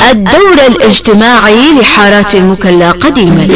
الدور الاجتماعي لحارات المكلا قديما.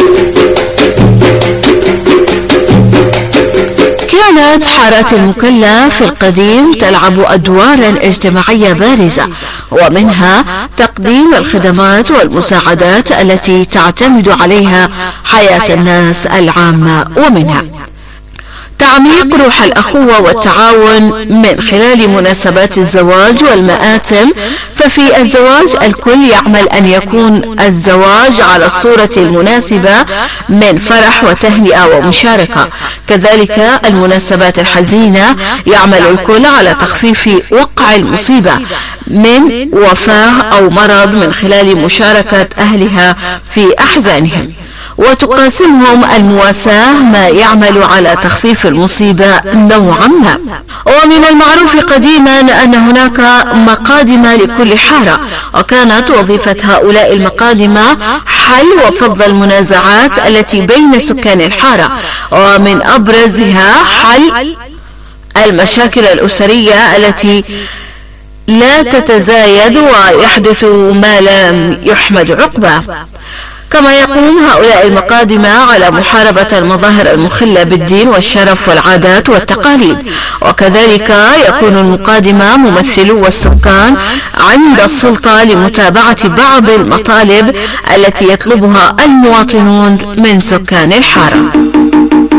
كانت حارات المكلا في القديم تلعب أدوارا اجتماعية بارزة، ومنها تقديم الخدمات والمساعدات التي تعتمد عليها حياة الناس العامة، ومنها تعميق روح الأخوة والتعاون من خلال مناسبات الزواج والمآتم. ففي الزواج الكل يعمل أن يكون الزواج على الصورة المناسبة من فرح وتهنئة ومشاركة. كذلك المناسبات الحزينة يعمل الكل على تخفيف وقع المصيبة من وفاة أو مرض من خلال مشاركة أهلها في أحزانهم. وتقاسمهم المواساة ما يعمل على تخفيف المصيبة نوعا ما. ومن المعروف قديما أن هناك مقادم لكل حارة، وكانت وظيفة هؤلاء المقادم حل وفض المنازعات التي بين سكان الحارة، ومن أبرزها حل المشاكل الأسرية التي لا تتزايد ويحدث ما لم يحمد عقباه. كما يقوم هؤلاء المقادمة على محاربة المظاهر المخلة بالدين والشرف والعادات والتقاليد. وكذلك يكون المقادمة ممثلو السكان عند السلطة لمتابعة بعض المطالب التي يطلبها المواطنون من سكان الحارة.